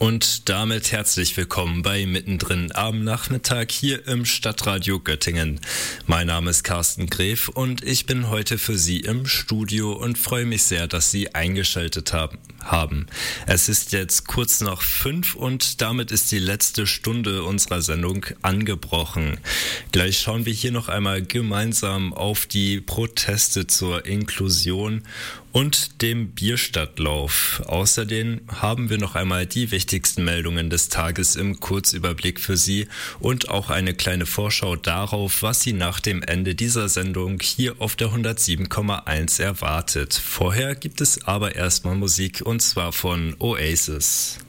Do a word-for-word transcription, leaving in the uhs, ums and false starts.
Und damit herzlich willkommen bei Mittendrin am Nachmittag hier im Stadtradio Göttingen. Mein Name ist Carsten Gref und ich bin heute für Sie im Studio und freue mich sehr, dass Sie eingeschaltet haben. Es ist jetzt kurz nach fünf und damit ist die letzte Stunde unserer Sendung angebrochen. Gleich schauen wir hier noch einmal gemeinsam auf die Proteste zur Inklusion und dem Bierstadtlauf. Außerdem haben wir noch einmal die wichtigsten Meldungen des Tages im Kurzüberblick für Sie und auch eine kleine Vorschau darauf, was Sie nach dem Ende dieser Sendung hier auf der hundertsieben Komma eins erwartet. Vorher gibt es aber erstmal Musik und zwar von Oasis.